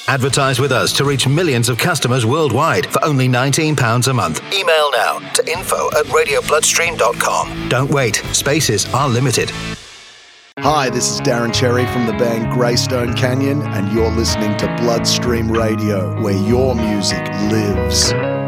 Advertise with us to reach millions of customers worldwide for only £19 a month. Email now to info@radiobloodstream.com. Don't wait. Spaces are limited. Hi, this is Darren Cherry from the band Greystone Canyon, and you're listening to Bloodstream Radio, where your music lives.